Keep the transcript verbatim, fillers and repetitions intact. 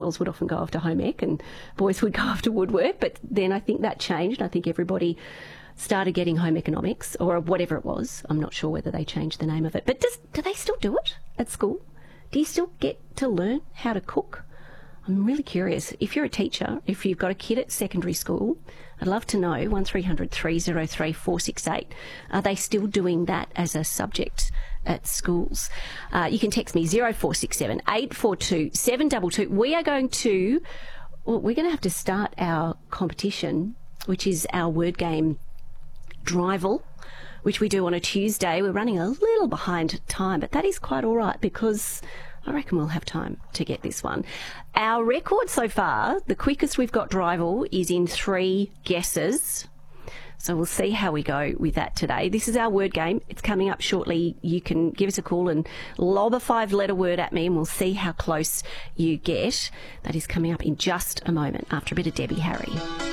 girls would often go off to home ec and boys would go off to woodwork. But then I think that changed. I think everybody started getting home economics or whatever it was. I'm not sure whether they changed the name of it. But does, do they still do it at school? Do you still get to learn how to cook? I'm really curious. If you're a teacher, if you've got a kid at secondary school, I'd love to know, one three hundred three oh three four six eight, are they still doing that as a subject at schools? Uh, you can text me zero four six seven eight four two seven two two. We are going to, well, we're going to have to start our competition, which is our word game Drivel, which we do on a Tuesday. We're running a little behind time, but that is quite all right because I reckon we'll have time to get this one. Our record so far, the quickest we've got Drivel is in three guesses. So we'll see how we go with that today. This is our word game. It's coming up shortly. You can give us a call and lob a five-letter word at me and we'll see how close you get. That is coming up in just a moment after a bit of Debbie Harry.